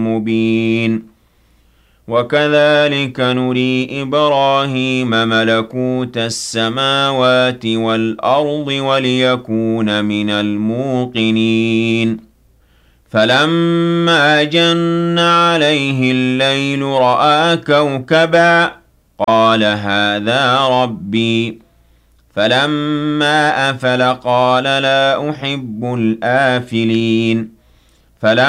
مبين وكذلك نري إبراهيم ملكوت السماوات والأرض وليكون من الموقنين فلما جن عليه الليل رأى كوكبا قال هذا ربي فلما أفل قال لا أحب الآفلين